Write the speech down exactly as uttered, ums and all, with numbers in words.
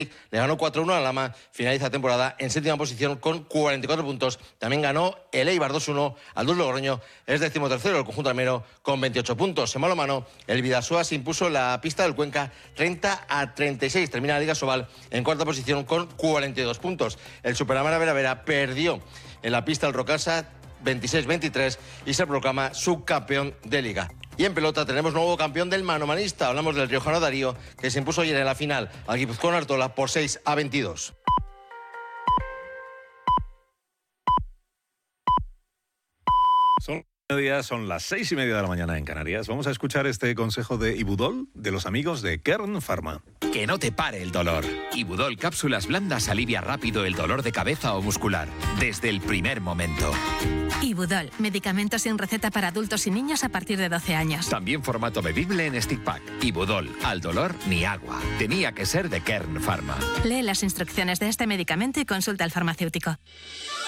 Le ganó cuatro uno a Lama, finaliza la temporada en séptima posición con cuarenta y cuatro puntos. También ganó el Eibar dos uno al Dulce Logroño, es decimotercero el conjunto almero con veintiocho puntos. En balonmano, el Bidasoa se impuso en la pista del Cuenca treinta a treinta y seis. Termina la Liga Sobal en cuarta posición con cuarenta y dos puntos. El Superamara Veravera perdió en la pista del Rocasa veintiséis veintitrés y se proclama subcampeón de Liga. Y en pelota tenemos nuevo campeón del manomanista. Hablamos del riojano Darío, que se impuso ayer en la final al Guipuzcoano Artola por seis a veintidós. Son días, son las seis y media de la mañana en Canarias. Vamos a escuchar este consejo de Ibudol de los amigos de Kern Pharma. Que no te pare el dolor. Ibudol cápsulas blandas alivia rápido el dolor de cabeza o muscular desde el primer momento. Ibudol, medicamento sin receta para adultos y niños a partir de doce años. También formato bebible en stick pack. Ibudol, al dolor ni agua. Tenía que ser de Kern Pharma. Lee las instrucciones de este medicamento y consulta al farmacéutico.